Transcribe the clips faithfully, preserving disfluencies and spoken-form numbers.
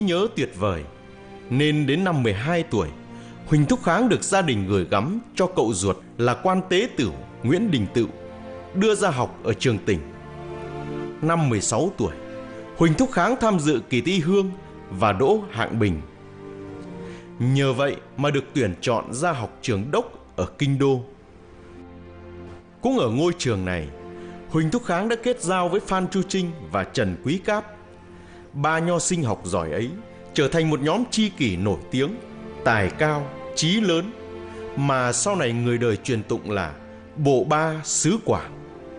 nhớ tuyệt vời, nên đến năm mười hai tuổi, Huỳnh Thúc Kháng được gia đình gửi gắm cho cậu ruột là quan tế tửu Nguyễn Đình Tựu, đưa ra học ở trường tỉnh. Năm mười sáu tuổi, Huỳnh Thúc Kháng tham dự kỳ thi hương và đỗ hạng bình. Nhờ vậy mà được tuyển chọn ra học trường đốc ở Kinh Đô. Cũng ở ngôi trường này, Huỳnh Thúc Kháng đã kết giao với Phan Chu Trinh và Trần Quý Cáp. Ba nho sinh học giỏi ấy trở thành một nhóm tri kỷ nổi tiếng, tài cao, trí lớn, mà sau này người đời truyền tụng là Bộ Ba xứ Quảng.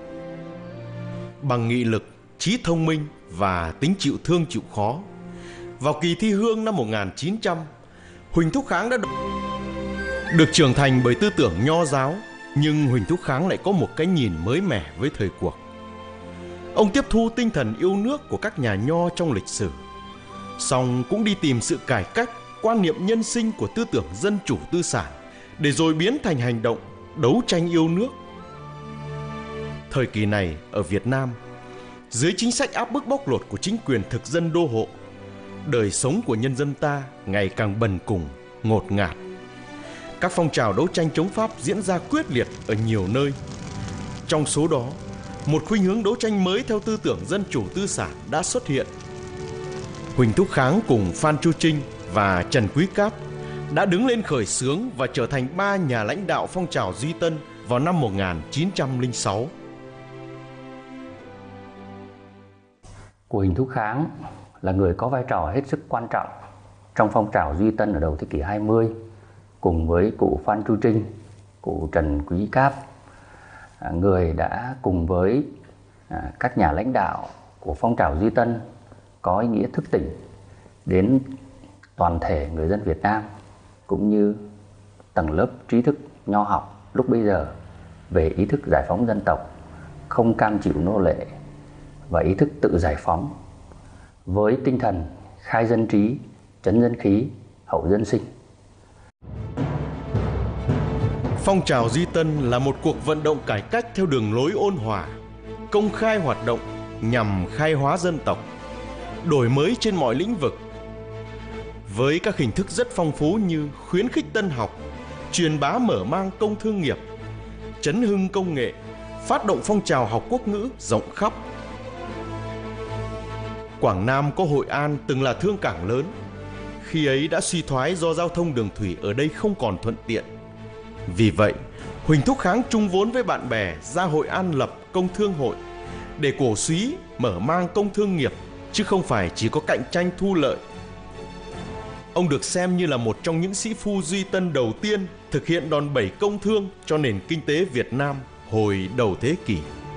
Bằng nghị lực, trí thông minh và tính chịu thương chịu khó, vào kỳ thi hương năm một nghìn chín trăm, Huỳnh Thúc Kháng đã được trưởng thành bởi tư tưởng nho giáo. Nhưng Huỳnh Thúc Kháng lại có một cái nhìn mới mẻ với thời cuộc. Ông tiếp thu tinh thần yêu nước của các nhà nho trong lịch sử, song cũng đi tìm sự cải cách quan niệm nhân sinh của tư tưởng dân chủ tư sản, để rồi biến thành hành động đấu tranh yêu nước. Thời kỳ này ở Việt Nam, dưới chính sách áp bức bóc lột của chính quyền thực dân đô hộ, đời sống của nhân dân ta ngày càng bần cùng, ngột ngạt. Các phong trào đấu tranh chống Pháp diễn ra quyết liệt ở nhiều nơi. Trong số đó, một khuynh hướng đấu tranh mới theo tư tưởng dân chủ tư sản đã xuất hiện. Huỳnh Thúc Kháng cùng Phan Chu Trinh và Trần Quý Cáp đã đứng lên khởi xướng và trở thành ba nhà lãnh đạo phong trào Duy Tân vào năm một nghìn chín trăm lẻ sáu. Cụ Huỳnh Thúc Kháng là người có vai trò hết sức quan trọng trong phong trào Duy Tân ở đầu thế kỷ hai mươi, cùng với cụ Phan Chu Trinh, cụ Trần Quý Cáp, người đã cùng với các nhà lãnh đạo của phong trào Duy Tân có ý nghĩa thức tỉnh đến toàn thể người dân Việt Nam, cũng như tầng lớp trí thức nho học lúc bấy giờ về ý thức giải phóng dân tộc, không cam chịu nô lệ và ý thức tự giải phóng, với tinh thần khai dân trí, trấn dân khí, hậu dân sinh. Phong trào Duy Tân là một cuộc vận động cải cách theo đường lối ôn hòa, công khai hoạt động nhằm khai hóa dân tộc, đổi mới trên mọi lĩnh vực, với các hình thức rất phong phú như khuyến khích tân học, truyền bá mở mang công thương nghiệp, chấn hưng công nghệ, phát động phong trào học quốc ngữ rộng khắp. Quảng Nam có Hội An từng là thương cảng lớn, khi ấy đã suy thoái do giao thông đường thủy ở đây không còn thuận tiện. Vì vậy, Huỳnh Thúc Kháng chung vốn với bạn bè ra Hội An lập công thương hội để cổ súy mở mang công thương nghiệp, chứ không phải chỉ có cạnh tranh thu lợi. Ông được xem như là một trong những sĩ phu Duy Tân đầu tiên thực hiện đòn bẩy công thương cho nền kinh tế Việt Nam hồi đầu thế kỷ.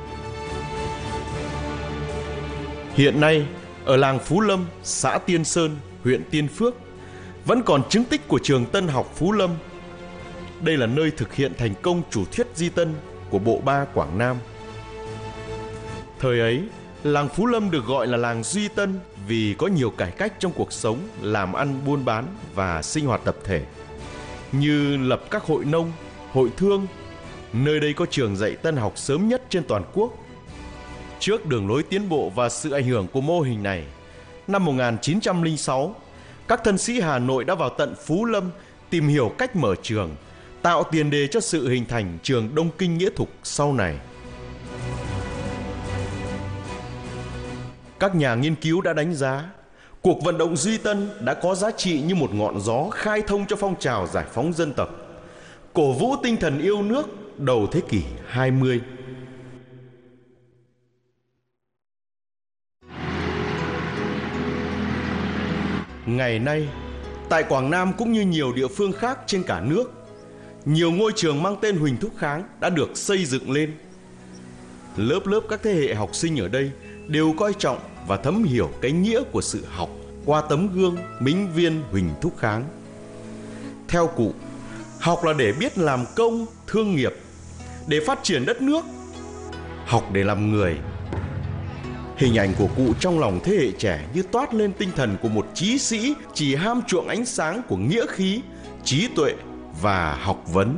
Hiện nay, ở làng Phú Lâm, xã Tiên Sơn, huyện Tiên Phước, vẫn còn chứng tích của trường Tân học Phú Lâm. Đây là nơi thực hiện thành công chủ thuyết Duy Tân của Bộ Ba Quảng Nam. Thời ấy, làng Phú Lâm được gọi là làng Duy Tân vì có nhiều cải cách trong cuộc sống, làm ăn buôn bán và sinh hoạt tập thể, như lập các hội nông, hội thương. Nơi đây có trường dạy tân học sớm nhất trên toàn quốc. Trước đường lối tiến bộ và sự ảnh hưởng của mô hình này, năm một nghìn chín trăm lẻ sáu, các thân sĩ Hà Nội đã vào tận Phú Lâm tìm hiểu cách mở trường, tạo tiền đề cho sự hình thành trường Đông Kinh Nghĩa Thục sau này. Các nhà nghiên cứu đã đánh giá, cuộc vận động Duy Tân đã có giá trị như một ngọn gió khai thông cho phong trào giải phóng dân tộc, cổ vũ tinh thần yêu nước đầu thế kỷ hai mươi. Ngày nay, tại Quảng Nam cũng như nhiều địa phương khác trên cả nước, nhiều ngôi trường mang tên Huỳnh Thúc Kháng đã được xây dựng lên. Lớp lớp các thế hệ học sinh ở đây đều coi trọng và thấm hiểu cái nghĩa của sự học qua tấm gương minh viên Huỳnh Thúc Kháng. Theo cụ, học là để biết làm công, thương nghiệp, để phát triển đất nước, học để làm người. Hình ảnh của cụ trong lòng thế hệ trẻ như toát lên tinh thần của một chí sĩ chỉ ham chuộng ánh sáng của nghĩa khí, trí tuệ và học vấn.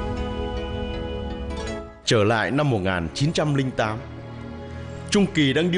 Trở lại năm một nghìn chín trăm lẻ tám, Trung Kỳ đang điêu